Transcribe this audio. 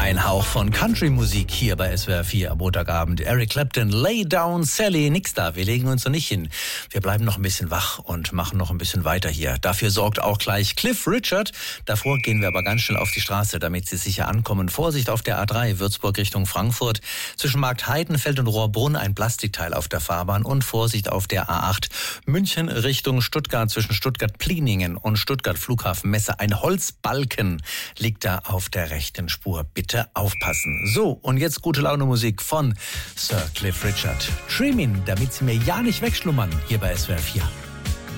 Ein Hauch von Country-Musik hier bei SWR 4 am Montagabend. Eric Clapton, Lay Down Sally, nix da, wir legen uns noch nicht hin. Wir bleiben noch ein bisschen wach und machen noch ein bisschen weiter hier. Dafür sorgt auch gleich Cliff Richard. Davor gehen wir aber ganz schnell auf die Straße, damit Sie sicher ankommen. Vorsicht auf der A3, Würzburg Richtung Frankfurt. Zwischen Markt Heidenfeld und Rohrbrunn ein Plastikteil auf der Fahrbahn. Und Vorsicht auf der A8, München Richtung Stuttgart. Zwischen Stuttgart-Pliningen und Stuttgart Flughafen Messe. Ein Holzbalken liegt da auf der rechten Spur. Bitte aufpassen. So, und jetzt gute Laune Musik von Sir Cliff Richard. Dreamin', damit Sie mir ja nicht wegschlummern, hier bei SWR 4.